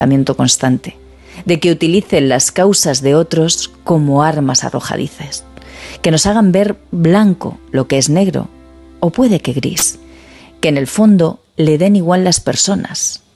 constante, de que utilicen las causas de otros como armas arrojadizas, que nos hagan ver blanco lo que es negro, o puede que gris, que en el fondo le den igual las personas,